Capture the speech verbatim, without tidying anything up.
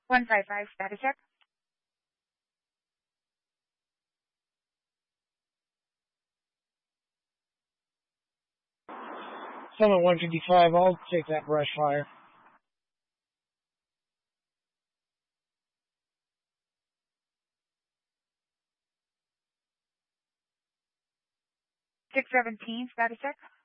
one five five, status check. Summit one fifty-five, I'll take that brush fire. six seventeen, status check.